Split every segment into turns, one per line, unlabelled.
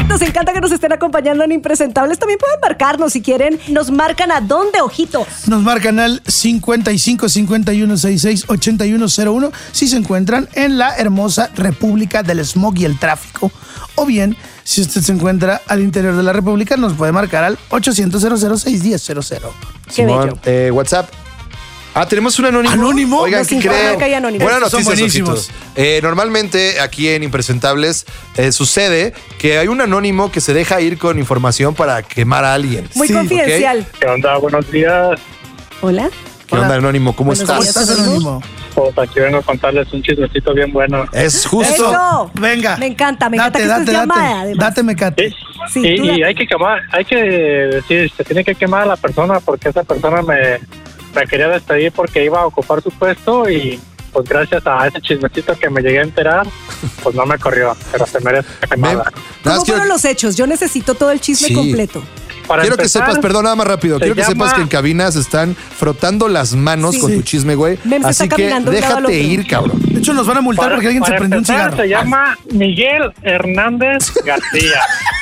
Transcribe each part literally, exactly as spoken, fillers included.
Nos encanta que nos estén acompañando en Impresentables. También pueden marcarnos si quieren. Nos marcan a dónde, ojitos.
Nos marcan al cincuenta y cinco, cincuenta y uno, sesenta y seis, ochenta y uno cero uno si se encuentran en la hermosa República del Smog y el Tráfico. O bien, si usted se encuentra al interior de la República, nos puede marcar al ochocientos, cero cero seis uno cero cero.
Qué
Simón,
bello.
eh, WhatsApp. Ah, tenemos un anónimo.
¿Anónimo?
Oigan,
Nos
¿qué
informan
creen?
que hay anónimos.
Buenas
Son
noticias,
buenísimos.
ositos. Eh, normalmente aquí en Impresentables eh, sucede que hay un anónimo que se deja ir con información para quemar a alguien.
Muy
Sí,
confidencial.
¿Qué onda? Buenos días.
Hola.
¿Qué onda, anónimo? ¿Cómo
Buenos
estás?
¿Cómo
días.
estás, Anónimo?
Pues aquí vengo a contarles un chismecito bien bueno.
Es justo.
Eso.
Venga.
Me encanta, me
date,
encanta que
date,
estés
date,
llamada, además.
Date, mecate.
Sí,
Sí,
y,
tú
y
da-
hay que quemar, hay que decir, se tiene que quemar a la persona porque esa persona me, me quería despedir porque iba a ocupar su puesto y pues gracias a ese chismecito que me llegué a enterar, pues no me corrió, pero se merece la
Ven,
quemada.
nada
¿Cómo
más quiero,
fueron los hechos? Yo necesito todo el chisme
Sí.
completo.
Para
quiero que
empezar,
sepas, perdón, nada más rápido.
se
Quiero que
llama-
sepas que en cabinas están frotando las manos
Sí.
con tu chisme, güey.
Mem se
Así
está
que
caminando de un lado al
déjate
otro.
ir, cabrón.
De hecho, nos van a multar
para-
porque alguien se
para
prendió un
empezar,
cigarro.
se llama Miguel Hernández García.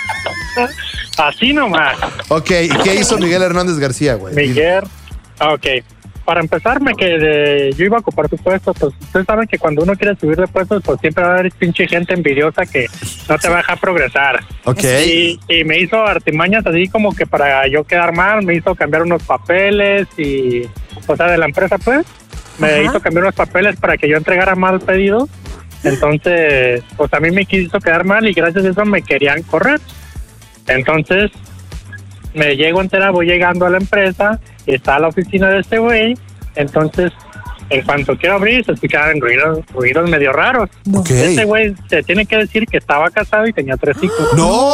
Así nomás.
Ok, ¿y qué hizo Miguel Hernández García, güey?
Miguel, ah, ok. Para empezar, me quedé, yo iba a ocupar su puesto, pues ustedes saben que cuando uno quiere subir de puestos, pues siempre va a haber pinche gente envidiosa que no te va a dejar progresar.
Ok.
Y, y me hizo artimañas así como que para yo quedar mal, me hizo cambiar unos papeles y, o sea, de la empresa pues, me
Ajá.
hizo cambiar unos papeles para que yo entregara mal pedido. Entonces, pues a mí me quiso quedar mal y gracias a eso me querían correr. Entonces, me llego a enterar, voy llegando a la empresa, y está la oficina de este güey, entonces, en cuanto quiero abrir, se escuchaban ruidos, ruidos medio raros.
Ok.
Este güey se tiene que decir que estaba casado y tenía tres hijos.
¡No!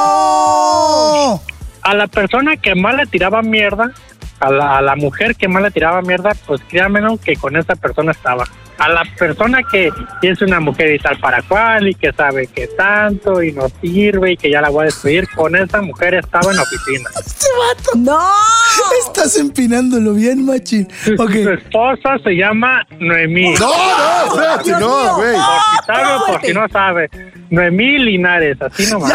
¡No!
A la persona que más le tiraba mierda, a la, a la mujer que más le tiraba mierda, pues créanme que con esa persona estaba. A la persona que es una mujer y tal para cual y que sabe que tanto y no sirve y que ya la voy a despedir, con esa mujer estaba en la oficina.
Este vato.
¡No!
Estás empinándolo bien, machín.
Su,
Ok.
su esposa se llama Noemí.
No, no, espérate,
Dios
no,
mío.
güey.
Por si sabe o por
fuerte.
si no sabe. Noemí Linares, así nomás.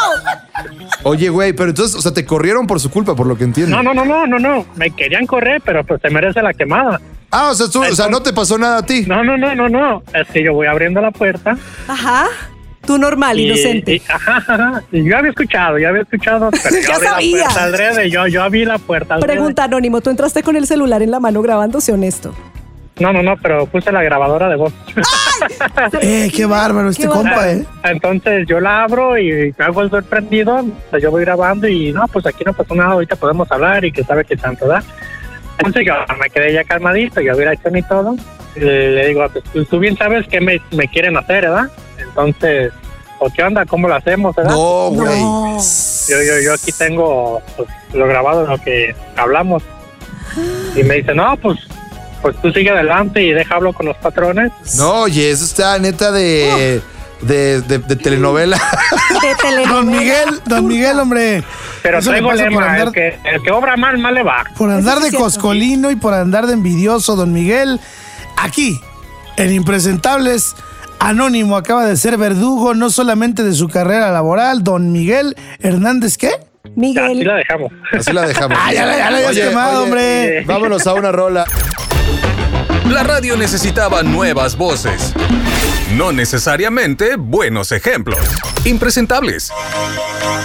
Oye, güey, pero entonces, o sea, te corrieron por su culpa, por lo que entiendo.
No, no, no, no, no, no. Me querían correr, pero pues se merece la quemada.
Ah, o sea, tú, o sea, no te pasó nada a ti.
No, no, no, no, no. Es que yo voy abriendo la puerta.
Ajá. Tú normal,
y-
inocente.
y- ajá, ajá. Y yo había escuchado, yo había escuchado, pero yo
Ya
abrí
sabía.
la puerta adrede. Yo, yo abrí la puerta adrede.
Pregunta, Anónimo, ¿tú entraste con el celular en la mano grabando, sé honesto?
No, no, no, pero puse la grabadora de voz.
Eh, qué bárbaro este
Qué
compa, eh.
Entonces yo la abro y me hago el sorprendido. O sea, yo voy grabando y no, pues aquí no pasó nada, ahorita podemos hablar y que sabe que tanto da. Entonces yo me quedé ya calmadito, yo hubiera hecho ni todo. Y le, le digo, pues tú, tú bien sabes qué me, me quieren hacer, ¿verdad? Entonces, ¿o qué onda? ¿Cómo lo hacemos, verdad?
No, güey.
No.
Yo, yo, yo aquí tengo pues, lo grabado, lo que hablamos. Y me dice, no, pues, pues tú sigue adelante y deja hablo con los patrones.
No, oye, eso está neta de, de, de, de telenovela.
De telenovela.
Don Miguel, don Miguel, hombre.
Pero
Eso le
traigo
pasa por
lema,
andar-
el que, el que obra mal, mal le va.
Por andar
Eso sí
de
es cierto.
coscolino y por andar de envidioso, don Miguel. Aquí, en Impresentables, Anónimo acaba de ser verdugo no solamente de su carrera laboral, don Miguel Hernández, ¿qué?
Ya, así
Miguel.
la dejamos.
Así la dejamos.
Ah, ya la, ya la habías
Oye,
quemado,
oye,
hombre.
Vámonos a una rola.
La radio necesitaba nuevas voces. No necesariamente buenos ejemplos. Impresentables.